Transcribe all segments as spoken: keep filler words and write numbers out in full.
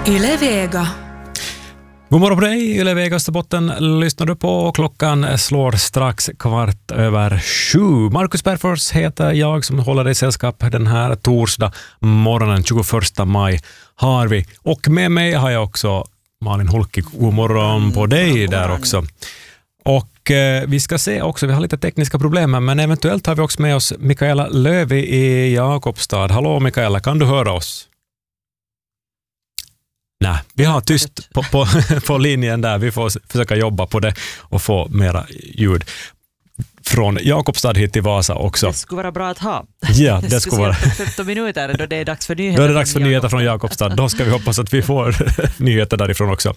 Yle Vega. God morgon på dig, Yle Vega Österbotten lyssnar du på. Klockan slår strax kvart över sju. Marcus Bergfors heter jag som håller dig i sällskap den här torsdag morgonen tjugoförsta maj har vi. Och med mig har jag också Malin Hulki. God morgon på dig där också. Och eh, vi ska se också, vi har lite tekniska problem men eventuellt har vi också med oss Mikaela Lövi i Jakobstad. Hallå Mikaela, kan du höra oss? Nej, vi har tyst på, på, på linjen där. Vi får försöka jobba på det och få mera ljud från Jakobstad hit till Vasa också. Det skulle vara bra att ha. Ja, det skulle vara. femton minuter då det är dags för nyheter. Då är det dags för nyheter från Jakobstad. Då ska vi hoppas att vi får nyheter därifrån också.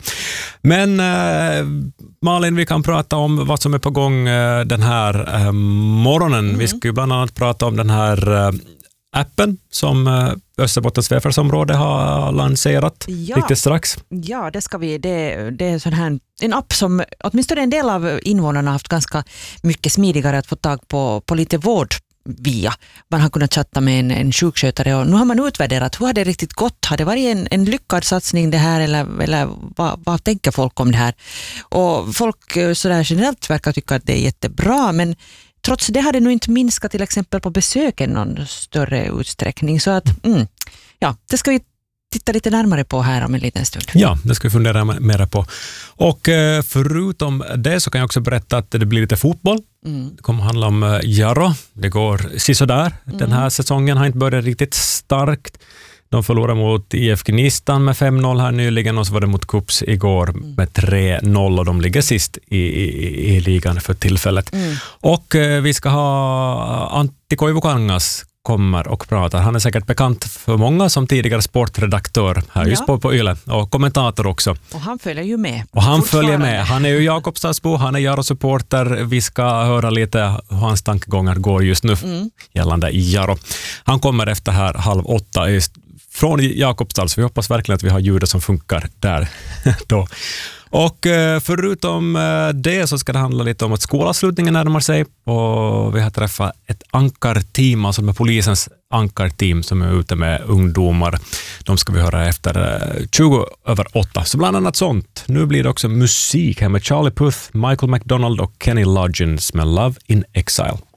Men äh, Malin, vi kan prata om vad som är på gång äh, den här äh, morgonen. Mm. Vi ska ju bland annat prata om den här äh, appen som äh, Österbottens välfärdsområde har lanserat ja. riktigt strax. Ja, det ska vi. Det, det är sån här, en app som åtminstone en del av invånarna har haft ganska mycket smidigare att få tag på, på lite vård via. Man har kunnat chatta med en, en sjukskötare och nu har man utvärderat hur har det riktigt gått. Har det varit en, en lyckad satsning det här eller, eller vad, vad tänker folk om det här? Och folk sådär generellt verkar tycka att det är jättebra, men trots det har det nog inte minskat till exempel på besöken någon större utsträckning. Så att, mm, ja, det ska vi titta lite närmare på här om en liten stund. Ja, det ska vi fundera mer på. Och eh, förutom det så kan jag också berätta att det blir lite fotboll. Mm. Det kommer handla om eh, Jaro. Det går sisådär. Mm. Den här säsongen har inte börjat riktigt starkt. De förlorar mot I F Gnistan med fem noll här nyligen och så var det mot Kups igår med tre noll och de ligger sist i, i, i ligan för tillfället. Mm. Och eh, vi ska ha Antti Koivukangas kommer och pratar. Han är säkert bekant för många som tidigare sportredaktör här ja. just på, på Yle och kommentator också. Och han följer ju med. Och han följer med. Han är ju Jakobstadsbo, han är Jaro-supporter. Vi ska höra lite hur hans tankegångar går just nu mm. gällande Jaro. Han kommer efter här halv åtta från Jakobstad, så vi hoppas verkligen att vi har ljudet som funkar där då. Och förutom det så ska det handla lite om att skolavslutningen närmar sig och vi har träffat ett ankarteam, alltså med polisens ankarteam som är ute med ungdomar. De ska vi höra efter tjugo över åtta. Så bland annat sånt. Nu blir det också musik här med Charlie Puth, Michael McDonald och Kenny Loggins med Love in Exile.